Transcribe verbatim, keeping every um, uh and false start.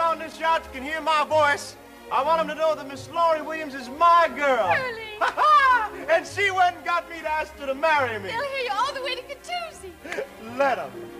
on this yacht can hear my voice, I want them to know that Miss Laurie Williams is my girl. Curly. And she went and got me to ask her to marry me. They'll hear you all the way to Catoozy. Let them.